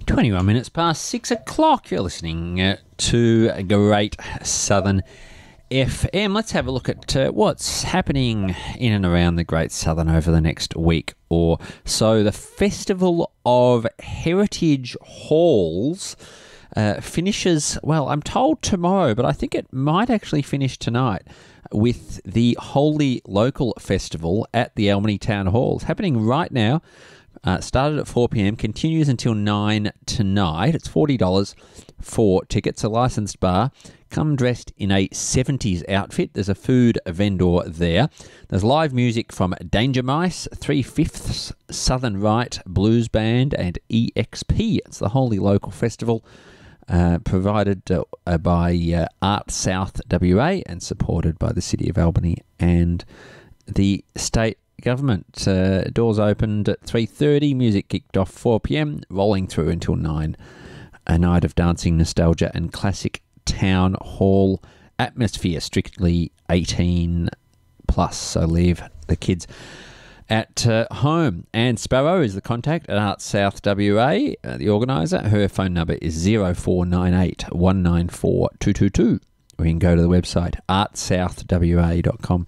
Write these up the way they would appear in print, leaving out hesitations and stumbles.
21 minutes past 6 o'clock. You're listening to Great Southern FM. Let's have a look at what's happening in and around the Great Southern over the next week or so. The Festival of Heritage Halls finishes, well, I'm told tomorrow, but I think it might actually finish tonight with the Holy Local Festival at the Albany Town Hall. It's happening right now. Started at 4 p.m, continues until 9 tonight. It's $40 for tickets, a licensed bar. Come dressed in a 70s outfit. There's a food vendor there. There's live music from Danger Mice, 3/5 Southern Right Blues Band, and EXP. It's the Holy Local Festival, provided by Art South WA and supported by the City of Albany and the state government. Doors opened at 3:30, music kicked off 4 p.m, rolling through until 9. A night of dancing, nostalgia and classic town hall atmosphere, strictly 18 plus, so leave the kids at home. Anne Sparrow is the contact at Arts South WA, the organiser. Her phone number is 0498 194 222. Or you can go to the website artsouthwa.com.au.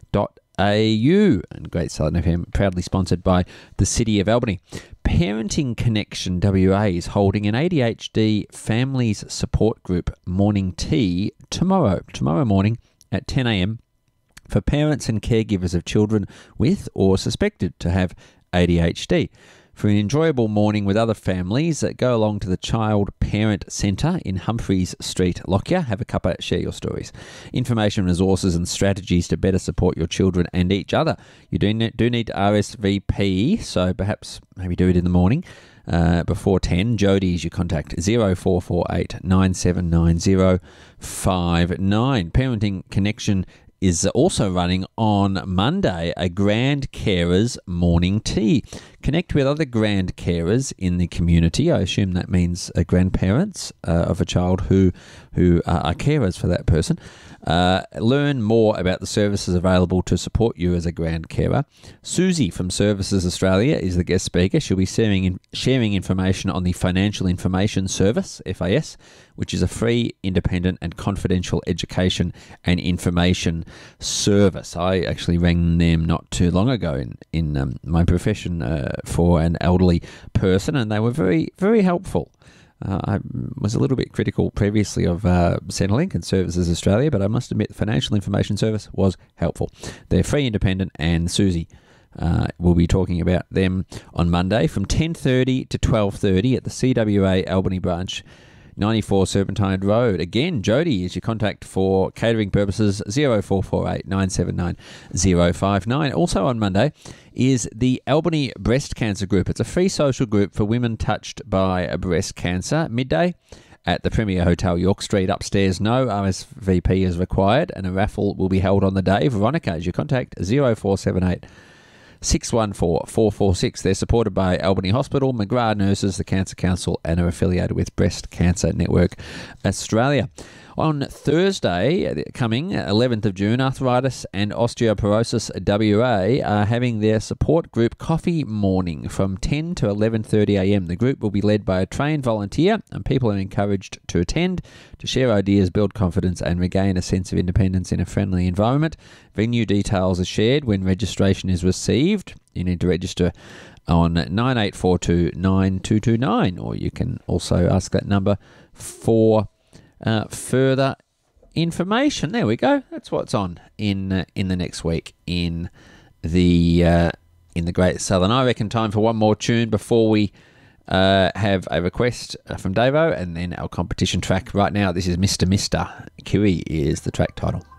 And Great Southern FM, proudly sponsored by the City of Albany. Parenting Connection WA is holding an ADHD Families Support Group morning tea tomorrow morning at 10 a.m. for parents and caregivers of children with or suspected to have ADHD. For an enjoyable morning with other families, go along to the Child Parent Centre in Humphreys Street, Lockyer. Have a cuppa, share your stories. Information, resources and strategies to better support your children and each other. You do need to RSVP, so perhaps maybe do it in the morning before 10. Jody is your contact, 0448 979059. Parenting Connection is also running on Monday a Grand Carers morning tea. Connect with other grand carers in the community. I assume that means grandparents of a child who are carers for that person. Learn more about the services available to support you as a grand carer. Susie from Services Australia is the guest speaker. She'll be sharing information on the Financial Information Service, FIS, which is a free, independent and confidential education and information service. I actually rang them not too long ago in my profession for an elderly person, and they were very, very helpful. I was a little bit critical previously of Centrelink and Services Australia, but I must admit the Financial Information Service was helpful. They're free, independent, and Susie will be talking about them on Monday from 10:30 to 12:30 at the CWA Albany branch, 94 Serpentine Road. Again, Jody is your contact for catering purposes, 0448 979 059. Also on Monday is the Albany Breast Cancer Group. It's a free social group for women touched by breast cancer. Midday at the Premier Hotel, York Street. Upstairs, no RSVP is required, and a raffle will be held on the day. Veronica is your contact, 0478 614 446. They're supported by Albany Hospital, McGrath Nurses, the Cancer Council, and are affiliated with Breast Cancer Network Australia. On Thursday, coming 11th of June, Arthritis and Osteoporosis WA are having their support group coffee morning from 10 to 11:30 a.m. The group will be led by a trained volunteer, and people are encouraged to attend to share ideas, build confidence and regain a sense of independence in a friendly environment. Venue details are shared when registration is received. You need to register on 9842 9229, or you can also ask that number for further information. There we go. That's what's on in the next week in the Great Southern. I reckon time for one more tune before we have a request from Davo and then our competition track. Right now, this is Mr. Kiri is the track title.